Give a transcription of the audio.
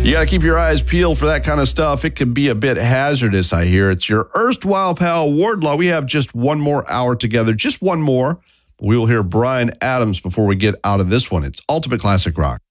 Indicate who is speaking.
Speaker 1: You got to keep your eyes peeled for that kind of stuff. It can be a bit hazardous, I hear. It's your erstwhile pal, Wardlaw. We have just one more hour together, just one more. We will hear Bryan Adams before we get out of this one. It's Ultimate Classic Rock.